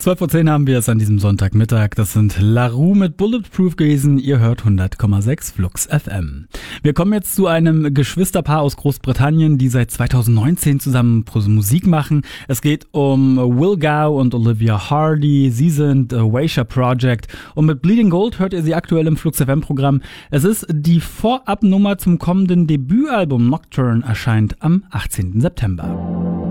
12:10 haben wir es an diesem Sonntagmittag. Das sind La Roux mit Bulletproof gewesen. Ihr hört 100,6 Flux FM. Wir kommen jetzt zu einem Geschwisterpaar aus Großbritannien, die seit 2019 zusammen Musik machen. Es geht um Will Gow und Olivia Hardy. Sie sind Waysha Project und mit Bleeding Gold hört ihr sie aktuell im Flux FM Programm. Es ist die Vorabnummer zum kommenden Debütalbum Nocturne, erscheint am 18. September.